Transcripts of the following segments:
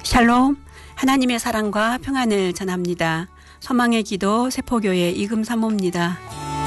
샬롬, 하나님의 사랑과 평안을 전합니다. 소망의 기도 세포교회 이금 사모입니다.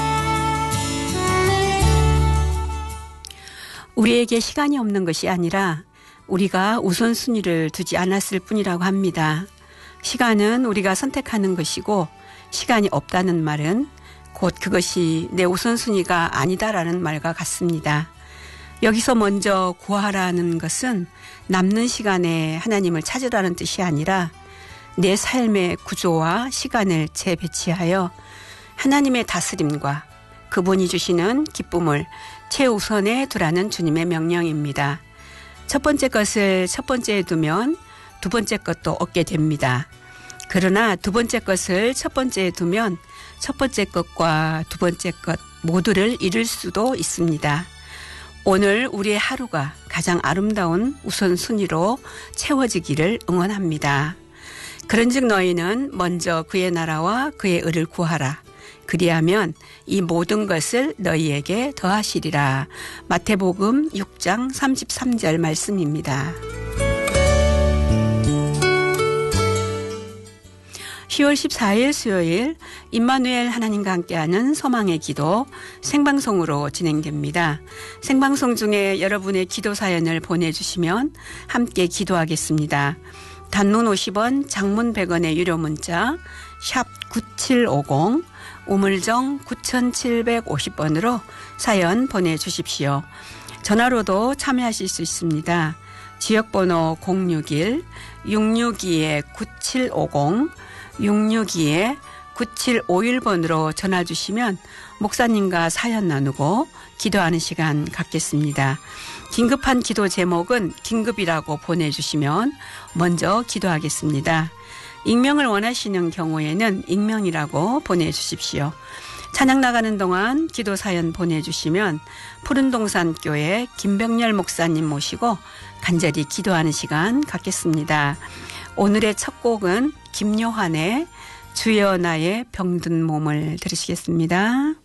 우리에게 시간이 없는 것이 아니라 우리가 우선순위를 두지 않았을 뿐이라고 합니다. 시간은 우리가 선택하는 것이고 시간이 없다는 말은 곧 그것이 내 우선순위가 아니다라는 말과 같습니다. 여기서 먼저 구하라는 것은 남는 시간에 하나님을 찾으라는 뜻이 아니라 내 삶의 구조와 시간을 재배치하여 하나님의 다스림과 그분이 주시는 기쁨을 최우선에 두라는 주님의 명령입니다. 첫 번째 것을 첫 번째에 두면 두 번째 것도 얻게 됩니다. 그러나 두 번째 것을 첫 번째에 두면 첫 번째 것과 두 번째 것 모두를 잃을 수도 있습니다. 오늘 우리의 하루가 가장 아름다운 우선순위로 채워지기를 응원합니다. 그런즉 너희는 먼저 그의 나라와 그의 의를 구하라. 그리하면 이 모든 것을 너희에게 더하시리라. 마태복음 6장 33절 말씀입니다. 10월 14일 수요일 임마누엘 하나님과 함께하는 소망의 기도 생방송으로 진행됩니다. 생방송 중에 여러분의 기도 사연을 보내주시면 함께 기도하겠습니다. 단문 50원, 장문 100원의 유료 문자 샵 9750 우물정 9750번으로 사연 보내주십시오. 전화로도 참여하실 수 있습니다. 지역번호 061-662-9750 662-9751번으로 전화 주시면 목사님과 사연 나누고 기도하는 시간 갖겠습니다. 긴급한 기도 제목은 긴급이라고 보내주시면 먼저 기도하겠습니다. 익명을 원하시는 경우에는 익명이라고 보내주십시오. 찬양 나가는 동안 기도 사연 보내주시면 푸른동산교회 김병렬 목사님 모시고 간절히 기도하는 시간 갖겠습니다. 오늘의 첫 곡은 김요한의 주여 나의 병든 몸을 들으시겠습니다.